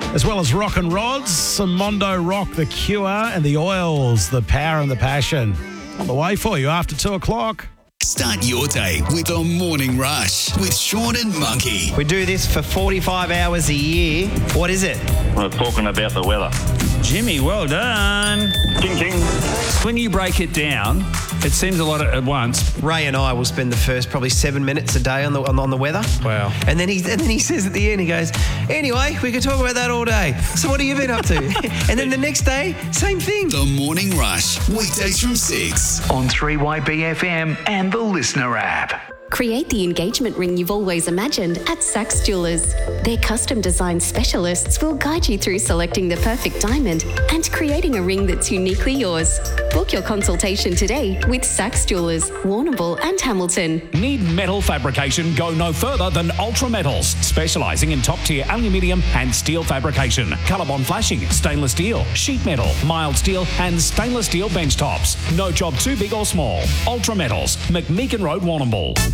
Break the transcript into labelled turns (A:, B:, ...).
A: As well as Rock and Rods, some Mondo Rock, The Cure, and The Oils, The Power and the Passion. On the way for you after 2 o'clock.
B: Start your day with the Morning Rush with Sean and Monkey.
C: We do this for 45 hours a year. What is it?
D: We're talking about the weather.
E: Jimmy, well done.
D: Ding, ding.
E: When you break it down, it seems a lot at once.
C: Ray and I will spend the first probably 7 minutes a day on the weather.
E: Wow.
C: And then he says at the end, he goes, anyway, we could talk about that all day. So what have you been up to? And then the next day, same thing.
B: The Morning Rush, weekdays from 6.
F: On 3YBFM and the Listener app.
G: Create the engagement ring you've always imagined at Saks Jewelers. Their custom design specialists will guide you through selecting the perfect diamond and creating a ring that's uniquely yours. Book your consultation today with Saks Jewelers, Warrnambool and Hamilton.
H: Need metal fabrication? Go no further than Ultra Metals, specialising in top-tier aluminium and steel fabrication, colour-bond flashing, stainless steel, sheet metal, mild steel and stainless steel bench tops. No job too big or small. Ultra Metals, McMeekin Road, Warrnambool.